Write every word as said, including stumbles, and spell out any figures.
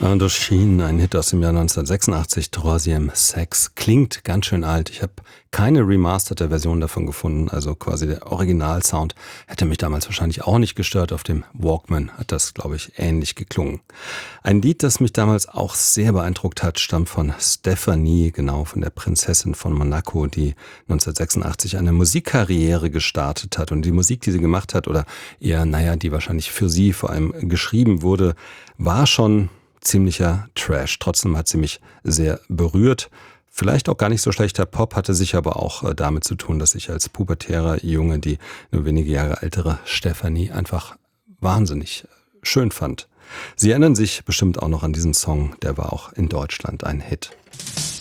Indochine, ein Hit aus dem Jahr neunzehnhundertsechsundachtzig, Troisième Sex. Klingt ganz schön alt. Ich habe keine remasterte Version davon gefunden, also quasi der Originalsound hätte mich damals wahrscheinlich auch nicht gestört. Auf dem Walkman hat das, glaube ich, ähnlich geklungen. Ein Lied, das mich damals auch sehr beeindruckt hat, stammt von Stephanie, genau von der Prinzessin von Monaco, die neunzehnhundertsechsundachtzig eine Musikkarriere gestartet hat. Und die Musik, die sie gemacht hat, oder eher, naja, die wahrscheinlich für sie vor allem geschrieben wurde, war schon ziemlicher Trash. Trotzdem hat sie mich sehr berührt. Vielleicht auch gar nicht so schlechter Pop, hatte sich aber auch äh, damit zu tun, dass ich als pubertärer Junge die nur wenige Jahre ältere Stephanie einfach wahnsinnig schön fand. Sie erinnern sich bestimmt auch noch an diesen Song, der war auch in Deutschland ein Hit.